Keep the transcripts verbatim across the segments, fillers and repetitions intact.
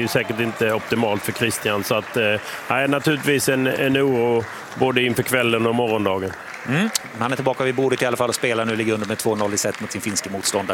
ju säkert inte optimalt för Christian. Så att, eh, naturligtvis en, en oro både inför kvällen och morgondagen. Mm. Han är tillbaka vid bordet i alla fall och spelar nu, ligger under med två noll i set mot sin finske motståndare.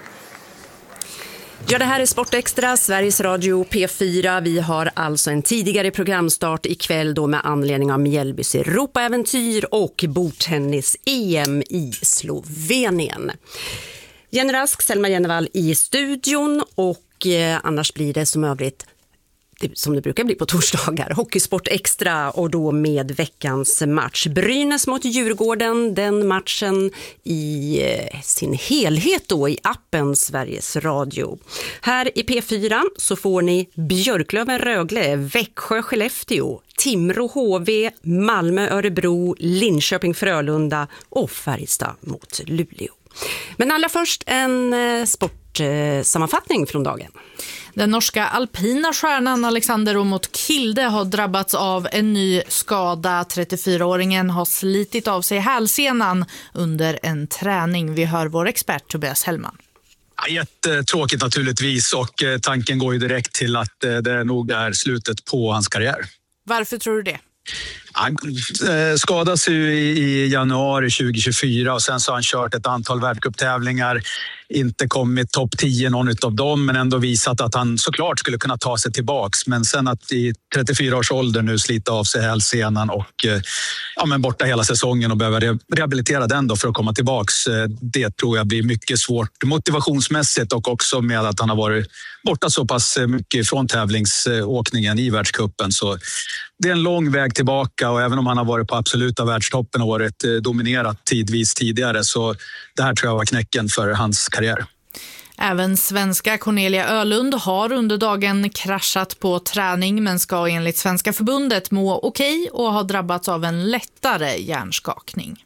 Ja, det här är Sportextra, Sveriges Radio P fyra. Vi har alltså en tidigare programstart ikväll då med anledning av Mjällbys Europaäventyr och bordtennis-E M i Slovenien. Jenny Rask, Selma Jennevall i studion och eh, annars blir det som övrigt som det brukar bli på torsdagar, Hockeysport Extra och då med veckans match. Brynäs mot Djurgården, den matchen i eh, sin helhet då i appen Sveriges Radio. Här i P fyra så får ni Björklöven-Rögle, Växjö-Skellefteå, Timrå-H V, Malmö-Örebro, Linköping-Frölunda och Färjestad mot Luleå. Men allra först en eh, sportsammanfattning eh, från dagen. Den norska alpina stjärnan Alexander Omot Kilde har drabbats av en ny skada. trettiofyraåringen har slitit av sig hälsenan under en träning. Vi hör vår expert Tobias Hellman. Ja, jättetråkigt naturligtvis, och tanken går ju direkt till att det nog är slutet på hans karriär. Varför tror du det? Han skadades ju i januari tjugohundratjugofyra och sen så har han kört ett antal världscuptävlingar, inte kommit topp tio någon av dem, men ändå visat att han såklart skulle kunna ta sig tillbaks. Men sen att i trettiofyra års ålder nu slita av sig hälsenan och ja, men borta hela säsongen och behöva rehabilitera den då för att komma tillbaks, det tror jag blir mycket svårt motivationsmässigt, och också med att han har varit borta så pass mycket från tävlingsåkningen i världscupen. Så det är en lång väg tillbaka, och även om han har varit på absoluta världstoppen och varit dominerat tidvis tidigare, så det här tror jag var knäcken för hans karriär. Även svenska Cornelia Ölund har under dagen kraschat på träning, men ska enligt Svenska förbundet må okej och har drabbats av en lättare hjärnskakning.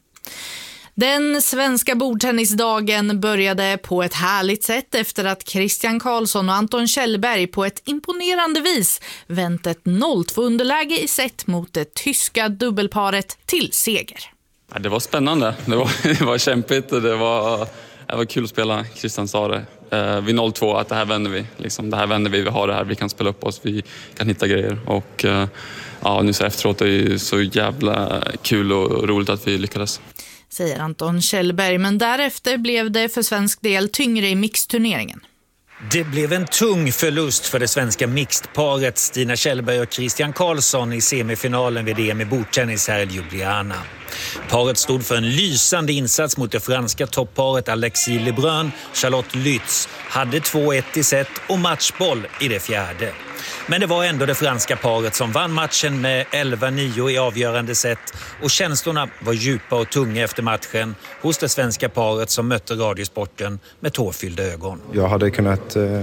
Den svenska bordtennisdagen började på ett härligt sätt efter att Christian Karlsson och Anton Kjellberg på ett imponerande vis vänt ett noll två underläge i set mot det tyska dubbelparet till seger. Ja, det var spännande, det var, det var kämpigt och det var, det var kul att spela. Christian sa det eh, vid noll två att det här vänder vi, liksom, det här vänder vi, vi har det här, vi kan spela upp oss, vi kan hitta grejer, och eh, ja, nu så efteråt är det så jävla kul och roligt att vi lyckades. Säger Anton Kjellberg, men därefter blev det för svensk del tyngre i mixturneringen. Det blev en tung förlust för det svenska mixedparet Stina Kjellberg och Christian Karlsson i semifinalen vid E M i bordtennis här i Ljubljana. Paret stod för en lysande insats mot det franska toppparet Alexis Lebrun. Charlotte Lütz hade två ett i set och matchboll i det fjärde. Men det var ändå det franska paret som vann matchen med elva nio i avgörande set, och känslorna var djupa och tunga efter matchen hos det svenska paret som mötte Radiosporten med tårfyllda ögon. Jag hade kunnat eh,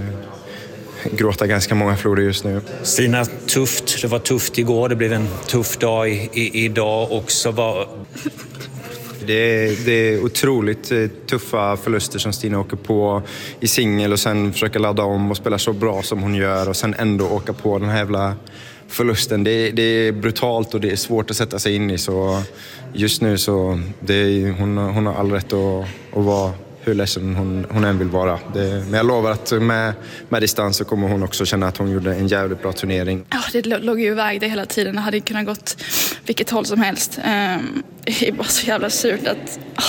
gråta ganska många floder just nu. Stina, tufft. Det var tufft igår, det blev en tuff dag i, i, idag också. Var... Det är, det är otroligt tuffa förluster som Stina åker på i singel och sen försöker ladda om och spela så bra som hon gör och sen ändå åka på den här jävla förlusten. Det, det är brutalt och det är svårt att sätta sig in i, så just nu så det är, hon, hon har all rätt att, att vara hur ledsen hon, hon än vill vara. Det, men jag lovar att med, med distans så kommer hon också känna att hon gjorde en jävligt bra turnering. Ja, det låg ju iväg det hela tiden. Det hade kunnat gått vilket håll som helst. Um, det är bara så jävla surt att... Oh.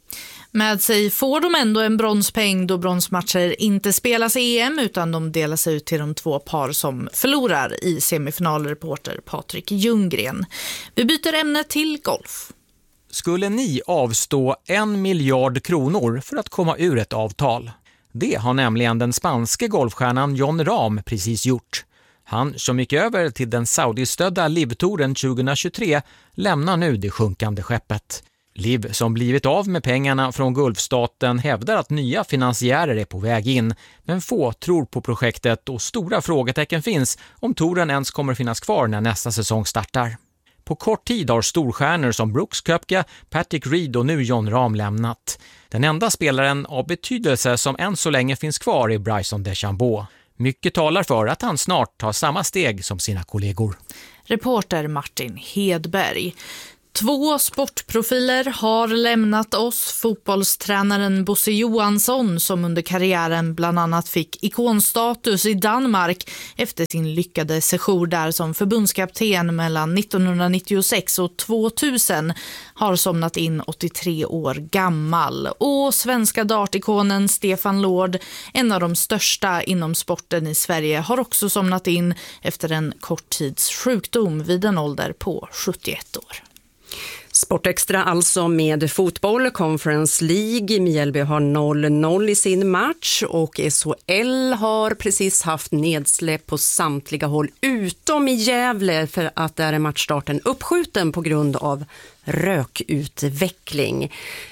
Med sig får de ändå en bronspeng då bronsmatcher inte spelas i E M utan de delas ut till de två par som förlorar i semifinalreporter Patrik Ljunggren. Vi byter ämne till golf. Skulle ni avstå en miljard kronor för att komma ur ett avtal? Det har nämligen den spanske golfstjärnan Jon Rahm precis gjort. Han som gick över till den saudistödda Live-touren tjugohundratjugotre lämnar nu det sjunkande skeppet. Liv, som blivit av med pengarna från Gulfstaten, hävdar att nya finansiärer är på väg in, men få tror på projektet och stora frågetecken finns om touren ens kommer finnas kvar när nästa säsong startar. På kort tid har storstjärnor som Brooks Koepka, Patrick Reed och nu Jon Rahm lämnat. Den enda spelaren av betydelse som än så länge finns kvar är Bryson DeChambeau. Mycket talar för att han snart tar samma steg som sina kollegor. Reporter Martin Hedberg. Två sportprofiler har lämnat oss. Fotbollstränaren Bosse Johansson, som under karriären bland annat fick ikonstatus i Danmark efter sin lyckade sejour där som förbundskapten mellan nittonhundranittiosex och tvåtusen, har somnat in åttiotre år gammal. Och svenska dartikonen Stefan Lord, en av de största inom sporten i Sverige, har också somnat in efter en kort tids sjukdom vid en ålder på sjuttioett år. Sportextra alltså med fotboll, Conference League. Mjällby har noll noll i sin match och S H L har precis haft nedsläpp på samtliga håll utom i Gävle för att där är matchstarten uppskjuten på grund av rökutveckling.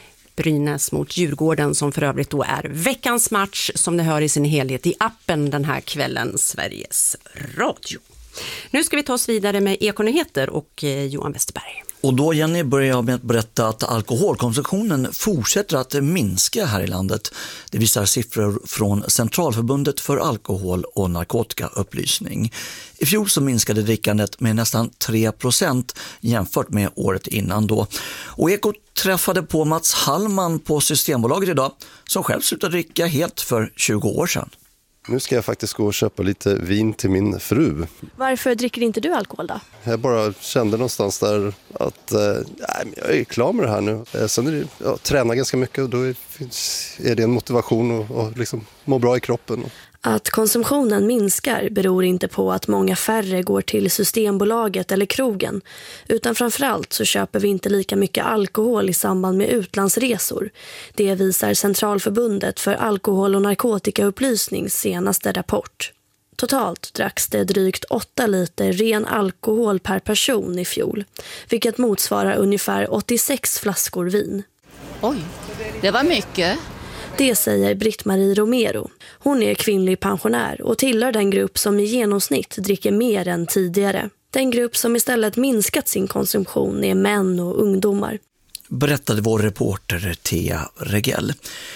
Brynäs mot Djurgården, som för övrigt då är veckans match som ni hör i sin helhet i appen den här kvällen, Sveriges Radio. Nu ska vi ta oss vidare med Ekonyheter och Johan Westerberg. Och då, Jenny, börjar jag med att berätta att alkoholkonsumtionen fortsätter att minska här i landet. Det visar siffror från Centralförbundet för alkohol- och narkotikaupplysning. I fjol så minskade drickandet med nästan tre procent jämfört med året innan då. Och Eko träffade på Mats Hallman på Systembolaget idag, som själv slutade dricka helt för tjugo år sedan. Nu ska jag faktiskt gå och köpa lite vin till min fru. Varför dricker inte du alkohol då? Jag bara kände någonstans där att eh, jag är klar med det här nu. Eh, sen är det, jag tränar ganska mycket och då är, är det en motivation att och liksom må bra i kroppen. Att konsumtionen minskar beror inte på att många färre går till Systembolaget eller krogen, utan framförallt så köper vi inte lika mycket alkohol i samband med utlandsresor. Det visar Centralförbundet för alkohol- och narkotikaupplysnings senaste rapport. Totalt dracks det drygt åtta liter ren alkohol per person i fjol, vilket motsvarar ungefär åttiosex flaskor vin. Oj, det var mycket. Det säger Britt-Marie Romero. Hon är kvinnlig pensionär och tillhör den grupp som i genomsnitt dricker mer än tidigare. Den grupp som istället minskat sin konsumtion är män och ungdomar. Berättade vår reporter Thea Regell.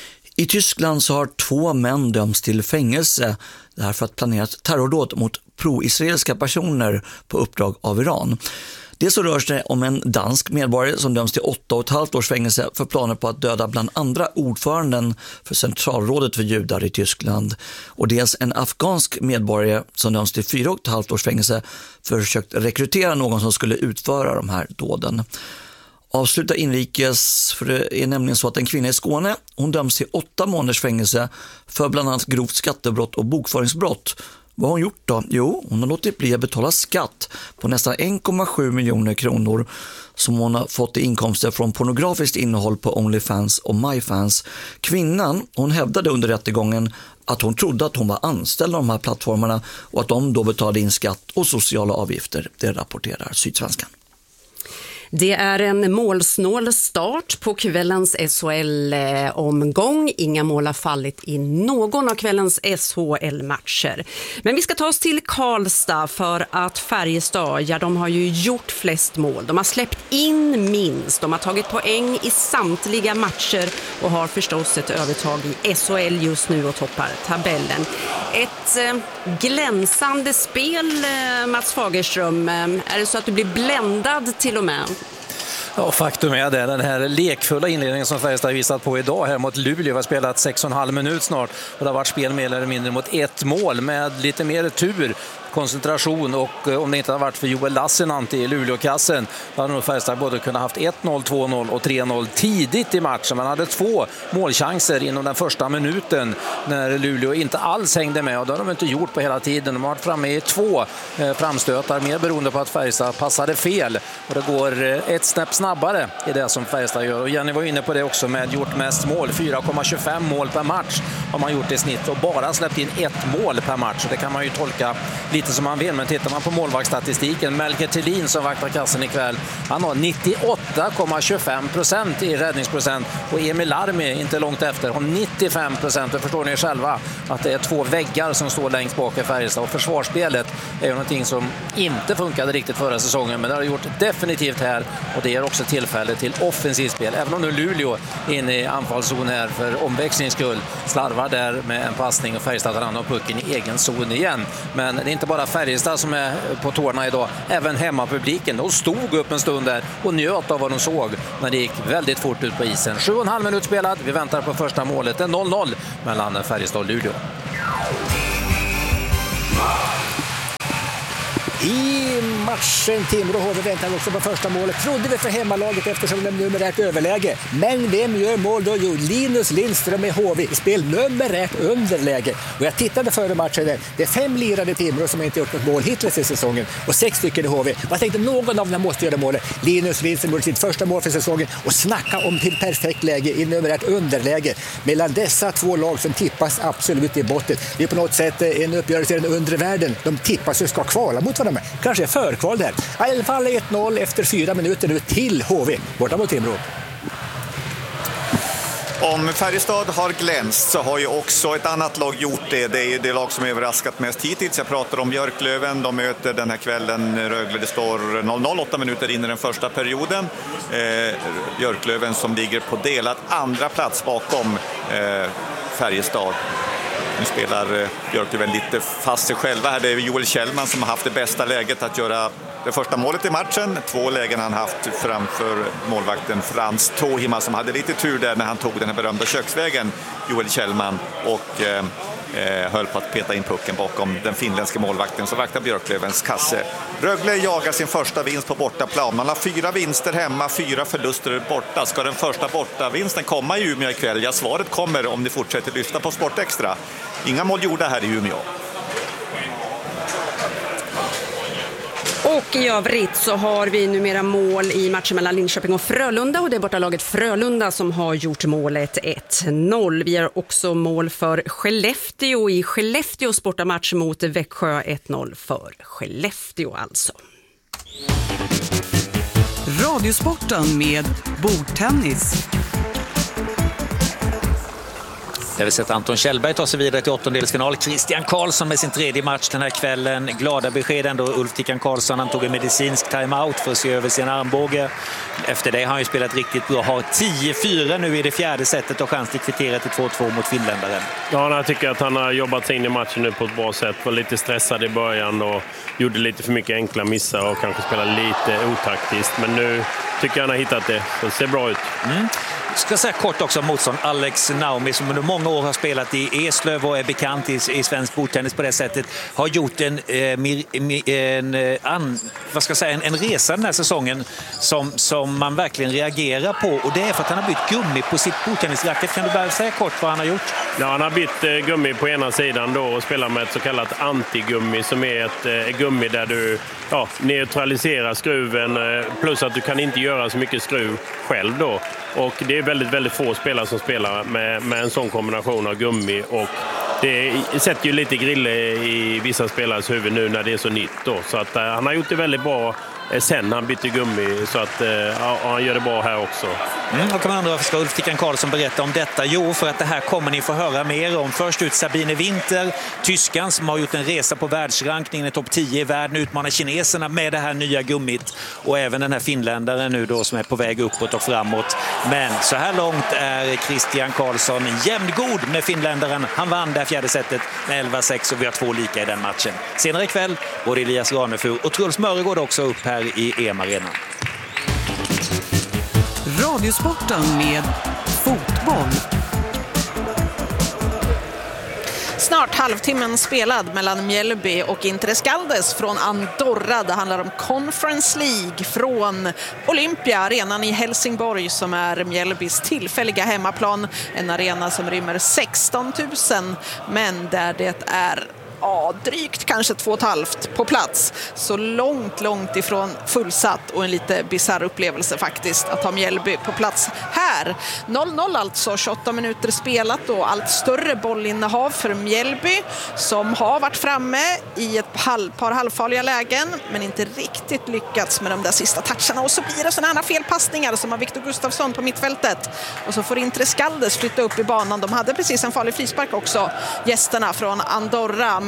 I Tyskland så har två män dömts till fängelse därför att planerat terrordåd mot pro-israeliska personer på uppdrag av Iran. Det så rör sig om en dansk medborgare som döms till åtta och ett halvt års fängelse för planer på att döda bland andra ordföranden för Centralrådet för judar i Tyskland. Och dels en afghansk medborgare som döms till fyra och ett halvt års fängelse för att försökt rekrytera någon som skulle utföra de här dåden. Avsluta inrikes, för det är nämligen så att en kvinna i Skåne, hon döms till åtta månaders fängelse för bland annat grovt skattebrott och bokföringsbrott. Vad har hon gjort då? Jo, hon har låtit bli att betala skatt på nästan en komma sju miljoner kronor som hon har fått i inkomster från pornografiskt innehåll på OnlyFans och MyFans. Kvinnan, hon hävdade under rättegången att hon trodde att hon var anställd av de här plattformarna och att de då betalade in skatt och sociala avgifter. Det rapporterar Sydsvenskan. Det är en målsnål start på kvällens S H L-omgång. Inga mål har fallit i någon av kvällens S H L-matcher. Men vi ska ta oss till Karlstad för att Färjestad, ja, de har ju gjort flest mål. De har släppt in minst. De har tagit poäng i samtliga matcher och har förstås ett övertag i S H L just nu och toppar tabellen. Ett eh, glänsande spel, eh, Mats Fagerström. Är det så att du blir bländad till och med? Ja, faktum är det. Den här lekfulla inledningen som Färjestad har visat på idag här mot Luleå har spelat sex och en halv minut snart. Och det har varit spel mer eller mindre mot ett mål med lite mer tur, koncentration och om det inte hade varit för Joel Lassinantti i Luleå-kassen då hade nog Färjestad både kunnat haft ett noll, två noll och tre noll tidigt i matchen. Man hade två målchanser inom den första minuten när Luleå inte alls hängde med och det har de inte gjort på hela tiden. De har varit framme i två framstötar mer beroende på att Färjestad passade fel och det går ett snäpp snabbare i det som Färjestad gör. Och Jenny var inne på det också med gjort mest mål. fyra komma tjugofem mål per match har man gjort i snitt och bara släppt in ett mål per match. Så det kan man ju tolka lite som man vill, men tittar man på målvaktsstatistiken, Melker Thelin som vaktar kassen ikväll, han har nittioåtta komma tjugofem procent i räddningsprocent och Emil Larmi inte långt efter har nittiofem procent. Det förstår ni själva att det är två väggar som står längst bak i Färjestad och försvarsspelet är ju någonting som inte funkade riktigt förra säsongen, men det har gjort definitivt här och det ger också tillfälle till offensivt spel. Även om nu Luleå är inne i anfallszon här för omväxlings skull, slarvar där med en passning och Färjestad tar hand om pucken i egen zon igen. Men det är inte bara Färjestad som är på tårna idag. Även hemmapubliken. De stod upp en stund där och njöt av vad de såg när det gick väldigt fort ut på isen. Sju och en halv minut spelad. Vi väntar på första målet. Det är noll noll mellan Färjestad och Luleå. I matchen Timrå H V väntar också på första målet. Trodde vi för hemmalaget eftersom de numerärt överläge. Men vem gör mål då? Jo, Linus Lindström med H V i spel numerärt underläge. Och jag tittade före matchen där. Det är fem lirade Timrå som inte gjort något mål hittills i säsongen. Och sex stycken i H V. Jag tänkte någon av dem måste göra målet. Linus Lindström gjorde sitt första mål för säsongen. Och snacka om till perfekt läge i numerärt underläge. Mellan dessa två lag som tippas absolut i botten. Det är på något sätt en uppgörelse i den undre världen. De tippas och ska kvala mot varandra. Kanske förkval där. I alla fall ett noll efter fyra minuter nu till H V. Borta mot Timrå. Om Färjestad har glänst så har ju också ett annat lag gjort det. Det är ju det lag som är överraskat mest hittills. Jag pratar om Björklöven. De möter den här kvällen Rögle. Det står noll noll, åtta minuter in i den första perioden. Eh, Björklöven som ligger på delat andra plats bakom eh, Färjestad. Nu spelar Björklöven lite fast sig själva här. Det är Joel Kjellman som har haft det bästa läget att göra det första målet i matchen. Två lägen han haft framför målvakten Frans Tohima som hade lite tur där när han tog den här berömda köksvägen, Joel Kjellman, och eh, höll på att peta in pucken bakom den finländska målvakten som vaktar Björklövens kasse. Rögle jagar sin första vinst på bortaplan. Man har fyra vinster hemma, fyra förluster borta. Ska den första bortavinsten komma i Umeå ikväll? Ja, svaret kommer om ni fortsätter lyssna på Sport Extra. Inga mål gjorda här i Umeå. Och i övrigt så har vi numera mål i matchen mellan Linköping och Frölunda, och det är bortalaget Frölunda som har gjort målet ett noll. Vi har också mål för Skellefteå i Skellefteås bortamatch mot Växjö, ett noll för Skellefteå alltså. Radiosporten med bordtennis. Jag vill sett Anton Kjellberg ta sig vidare till åttondelsfinal. Christian Karlsson med sin tredje match den här kvällen. Glada besked ändå. Ulf Tickan Karlsson, han tog en medicinsk timeout för att se över sin armbåge. Efter det har han ju spelat riktigt bra. Har tio fyra nu i det fjärde setet och chans till kvitteret till två två mot finländaren. Ja, jag tycker att han har jobbat sig in i matchen nu på ett bra sätt. Var lite stressad i början och gjorde lite för mycket enkla missar och kanske spelade lite otaktiskt. Men nu tycker jag han har hittat det. Det ser bra ut. Mm. Ska säga kort också om motstånd Alex Naumi som under många år har spelat i Eslöv och är bekant i, i svensk bordtennis på det sättet, har gjort en, eh, en, an, vad ska jag säga, en, en resa den här säsongen som, som man verkligen reagerar på, och det är för att han har bytt gummi på sitt bordtennisracket. Kan du bara säga kort vad han har gjort? Ja, han har bytt eh, gummi på ena sidan då och spelar med ett så kallat antigummi som är ett eh, gummi där du ja, neutraliserar skruven eh, plus att du kan inte göra så mycket skruv själv då. Och det är väldigt, väldigt få spelare som spelar med, med en sån kombination av gummi, och det sätter ju lite grille i vissa spelares huvud nu när det är så nytt då. Så att uh, han har gjort det väldigt bra eh, sen han bytte gummi, så att uh, ja, han gör det bra här också. Mm, och kan man undra varför ska Ulf Tickan Karlsson berätta om detta? Jo, för att det här kommer ni få höra mer om. Först ut Sabine Winter, tyskan som har gjort en resa på världsrankningen i topp tio i världen, utmanar kineserna med det här nya gummit, och även den här finländaren nu då som är på väg uppåt och framåt. Men så här långt är Christian Karlsson jämngod med finländaren. Han vann det fjärde setet med elva sex och vi har två lika i den matchen. Senare ikväll både Elias Ranefur och Truls Mörregård också upp här i E M-arenan. Radiosporten med fotboll. Snart halvtimmen spelad mellan Mjällby och Intrescaldes från Andorra. Det handlar om Conference League från Olympia, arenan i Helsingborg som är Mjällbys tillfälliga hemmaplan. En arena som rymmer sexton tusen, men där det är ja, drygt kanske två och ett halvt på plats. Så långt, långt ifrån fullsatt, och en lite bizarr upplevelse faktiskt att ha Mjällby på plats här. noll noll alltså, tjugoåtta minuter spelat och allt större bollinnehav för Mjällby som har varit framme i ett halv, par halvfarliga lägen men inte riktigt lyckats med de där sista toucherna. Och så blir det sådana här felpassningar som har Victor Gustafsson på mittfältet. Och så får Intrescaldes flytta upp i banan. De hade precis en farlig frispark också, gästerna från Andorra.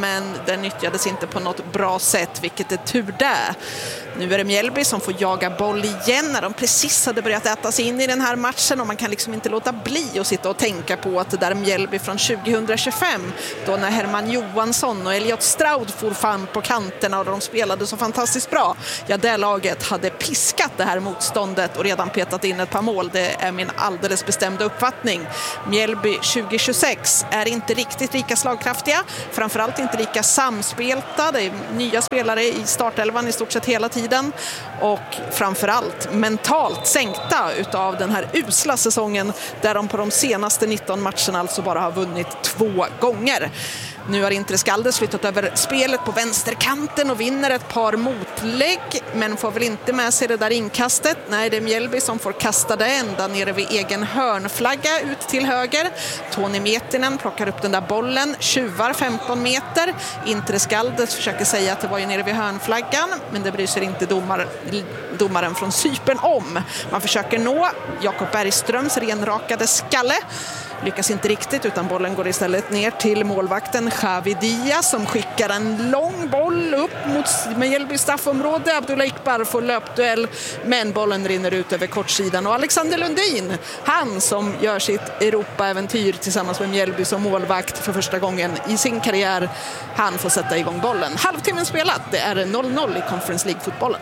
men den nyttjades inte på något bra sätt, vilket är tur det. Nu är det Mjällby som får jaga boll igen när de precis hade börjat äta sig in i den här matchen, och man kan liksom inte låta bli att sitta och tänka på att det där Mjällby från tjugohundratjugofem, då när Herman Johansson och Elliot Stroud for fram på kanterna och de spelade så fantastiskt bra, ja, det laget hade piskat det här motståndet och redan petat in ett par mål. Det är min alldeles bestämda uppfattning. Mjällby tjugohundratjugosex är inte riktigt lika slagkraftiga, framförallt inte lika samspelta. Det är nya spelare i startelvan i stort sett hela tiden, och framförallt mentalt sänkta utav den här usla säsongen där de på de senaste nitton matcherna alltså bara har vunnit två gånger. Nu har Inter Skaldes flyttat över spelet på vänsterkanten och vinner ett par motlägg, men får väl inte med sig det där inkastet. Nej, det är Mjällby som får kasta det ända nere vid egen hörnflagga ut till höger. Toni Metinen plockar upp den där bollen, tjuvar femton meter. Inter Skaldes försöker säga att det var ju nere vid hörnflaggan, men det bryr sig inte domar, domaren från Cypern om. Man försöker nå Jakob Bergströms renrakade skalle. Lyckas inte riktigt, utan bollen går istället ner till målvakten Xavi Diaz som skickar en lång boll upp mot Mjällby straffområde. Abdullah Ikbar får löpduell, men bollen rinner ut över kortsidan, och Alexander Lundin, han som gör sitt Europa-äventyr tillsammans med Mjällby som målvakt för första gången i sin karriär, han får sätta igång bollen. Halvtimmen spelat, det är noll noll i Conference League-fotbollen.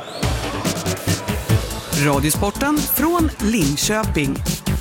Radiosporten från Linköping.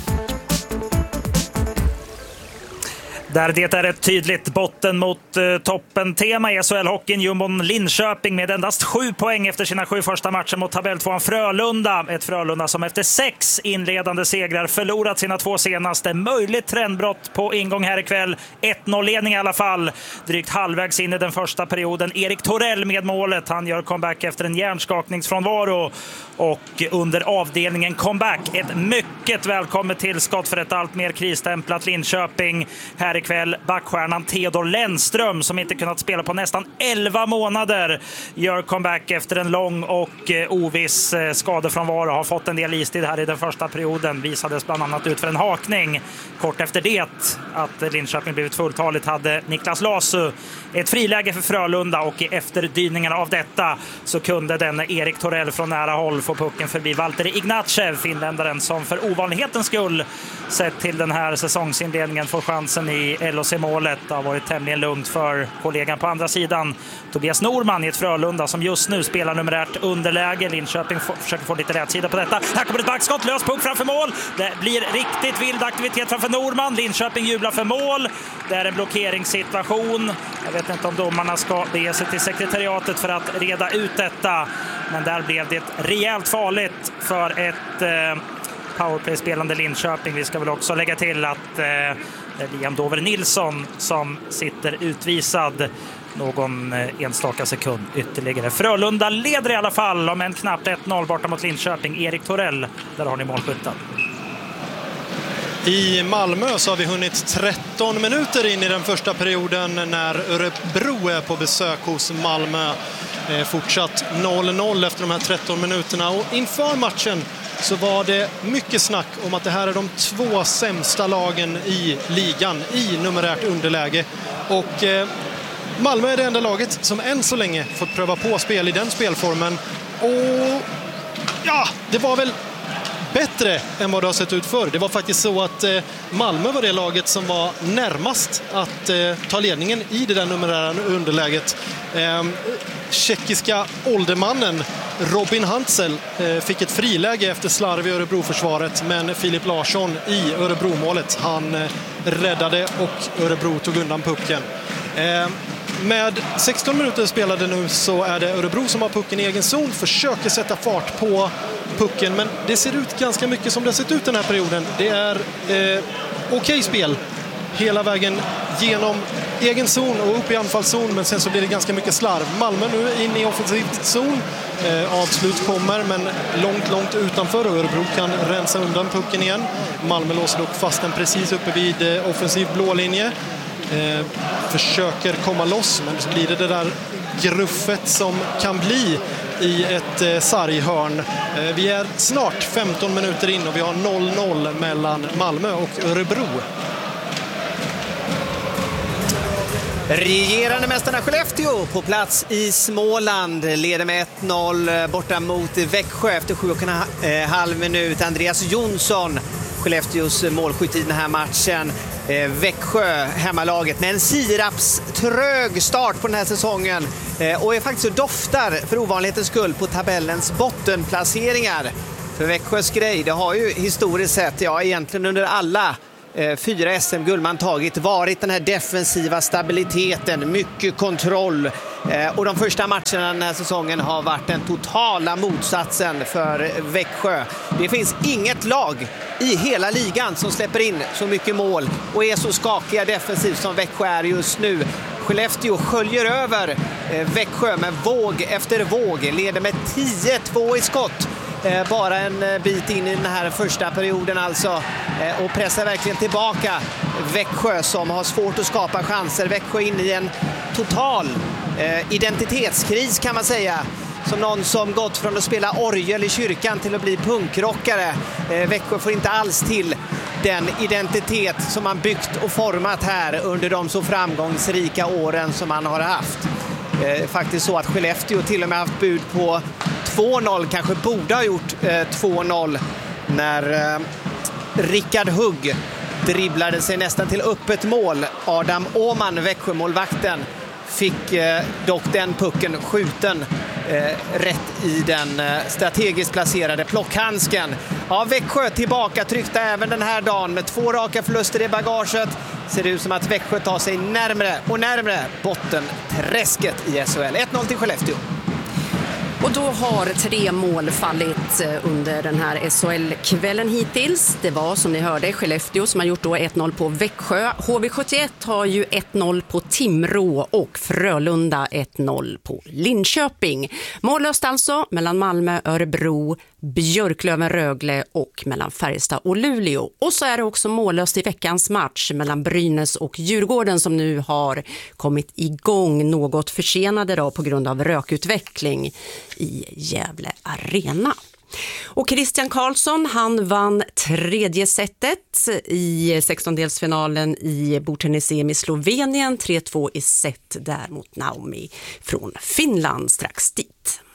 Där det är ett tydligt botten mot eh, toppen-tema i S H L-hockeyn. Jumbon Linköping med endast sju poäng efter sina sju första matcher mot tabelltvåan Frölunda. Ett Frölunda som efter sex inledande segrar förlorat sina två senaste. Möjligt trendbrott på ingång här ikväll. ett noll-ledning i alla fall. Drygt halvvägs in i den första perioden. Erik Torell med målet. Han gör comeback efter en hjärnskakningsfrånvaro. Och under avdelningen comeback. Ett mycket välkommet tillskott för ett allt mer krisstämplat Linköping. Här ikväll backstjärnan Theodor Lennström, som inte kunnat spela på nästan elva månader, gör comeback efter en lång och oviss skadefrånvaro. Har fått en del istid här i den första perioden. Visades bland annat ut för en hakning. Kort efter det att Linköping blivit fulltaligt hade Niklas Lasu ett friläge för Frölunda, och i efterdyningarna av detta så kunde den Erik Torell från nära håll få pucken förbi Valtteri Ignacev, finländaren som för ovanlighetens skull sett till den här säsongsinledningen får chansen i L O C-målet. Det har varit tämligen lugnt för kollegan på andra sidan, Tobias Norman, i ett Frölunda som just nu spelar numerärt underläge. Linköping försöker få lite rätt sida på detta. Här kommer ett backskott, lös puck framför mål. Det blir riktigt vild aktivitet framför Norman. Linköping jublar för mål. Det är en blockeringssituation. Jag vet inte om domarna ska bege sig till sekretariatet för att reda ut detta, men där blev det rejält farligt för ett eh, powerplay-spelande Linköping. Vi ska väl också lägga till att eh, det är Liam Dover Nilsson som sitter utvisad någon enstaka sekund ytterligare. Frölunda leder i alla fall om en knappt ett noll borta mot Linköping. Erik Torell, där har ni målskytten. I Malmö så har vi hunnit tretton minuter in i den första perioden när Örebro är på besök hos Malmö. Eh, fortsatt noll noll efter de här tretton minuterna, och inför matchen så var det mycket snack om att det här är de två sämsta lagen i ligan i numerärt underläge. Och eh, Malmö är det enda laget som än så länge fått pröva på spel i den spelformen. Och ja, det var väl bättre än vad det har sett ut förr. Det var faktiskt så att eh, Malmö var det laget som var närmast att eh, ta ledningen i det där numerära underläget. Eh, tjeckiska åldermannen Robin Hantzell eh, fick ett friläge efter slarv i Örebro-försvaret, men Filip Larsson i Örebro-målet, han eh, räddade och Örebro tog undan pucken. Eh, Med sexton minuter spelade nu så är det Örebro som har pucken i egen zon, försöker sätta fart på pucken, men det ser ut ganska mycket som det har sett ut den här perioden. Det är eh, okej okay spel hela vägen genom egen zon och upp i anfallszon, men sen så blir det ganska mycket slarv. Malmö nu in i offensiv zon. Eh, avslut kommer, men långt, långt utanför. Örebro kan rensa undan pucken igen. Malmö låser dock fast den precis uppe vid eh, offensiv blålinje. Eh, försöker komma loss, men så blir det det där gruffet som kan bli i ett eh, sarghörn. Eh, vi är snart femton minuter in och vi har noll noll mellan Malmö och Örebro. Regerande mästarna Skellefteå på plats i Småland leder med ett noll borta mot Växjö efter sju och en halv minut. Andreas Jonsson, Skellefteås målskytt i den här matchen. Eh, Växjö, hemmalaget, med en siraps trög start på den här säsongen eh, och är faktiskt så doftar för ovanlighetens skull på tabellens bottenplaceringar. För Växjös grej, det har ju historiskt sett, ja egentligen under alla eh, fyra S M-guld man tagit, varit den här defensiva stabiliteten, mycket kontroll. Eh, och de första matcherna den här säsongen har varit den totala motsatsen för Växjö. Det finns inget lag i hela ligan som släpper in så mycket mål och är så skakiga defensivt som Växjö är just nu. Skellefteå sköljer över eh, Växjö med våg efter våg, leder med tio två i skott. Eh, bara en eh, bit in i den här första perioden alltså, eh, och pressar verkligen tillbaka Växjö som har svårt att skapa chanser. Växjö in i en total eh, identitetskris kan man säga. Som någon som gått från att spela orgel i kyrkan till att bli punkrockare. Eh, Växjö får inte alls till den identitet som man byggt och format här under de så framgångsrika åren som man har haft. Eh, faktiskt så att Skellefteå till och med haft bud på två noll, kanske borde ha gjort eh, två noll när eh, Rickard Hugg dribblade sig nästan till öppet mål. Adam Åman, Växjömålvakten, fick eh, dock den pucken skjuten eh, rätt i den eh, strategiskt placerade plockhandsken. Ja, Växjö tillbaka tryckta även den här dagen med två raka förluster i bagaget. Ser det ut som att Växjö tar sig närmare och närmare bottenträsket i S H L. ett noll till Skellefteå. Och då har tre mål fallit under den här S H L-kvällen hittills. Det var som ni hörde Skellefteå som har gjort då ett noll på Växjö. H V sjuttioett har ju ett noll på Timrå och Frölunda ett noll på Linköping. Mållöst alltså mellan Malmö, Örebro, Björklöven, Rögle och mellan Färjestad och Luleå. Och så är det också mållöst i veckans match mellan Brynäs och Djurgården som nu har kommit igång något försenade då på grund av rökutveckling i Gävle Arena. Och Christian Karlsson, han vann tredje setet i sextondelsfinalen i bordtennis-E M i Slovenien. tre två i set där mot Naomi från Finland strax dit.